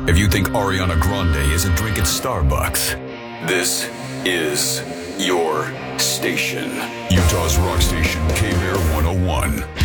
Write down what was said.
If you think Ariana Grande isn't drinking Starbucks, this is your station. Utah's rock station, K-Bear 101.